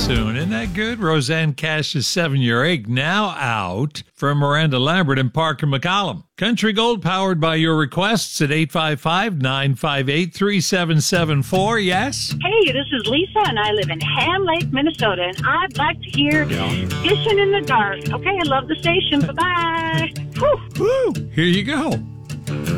soon. Isn't that good? Roseanne Cash's 7-Year Ache now out from Miranda Lambert and Parker McCollum. Country Gold powered by your requests at 855-958-3774. Yes? Hey, this is Lisa, and I live in Ham Lake, Minnesota, and I'd like to hear Fishing in the Dark. Okay, I love the station. Bye-bye. Whew. Woo! Here you go.